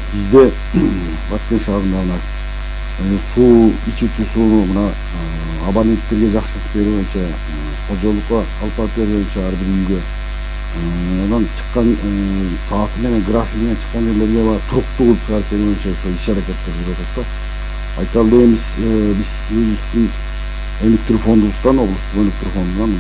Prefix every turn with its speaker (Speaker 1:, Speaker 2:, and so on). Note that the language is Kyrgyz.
Speaker 1: Bizde Баткен шаарында суу, ичүүчү сууну мына абоненттерге жакшыртып берүү боюнча, кожолукка алып барып берүү боюнча ар бир үйгө анан чыккан сааты менен графиги менен чыккан жерлерге баягы туруктуу кылып чыгарып берүү боюнча ошо иш аракеттер жүрүп атат да. Айталы эле биз өзүбүздүн өнүктүрүү фондубуздан, облустук өнүктүрүү фондунан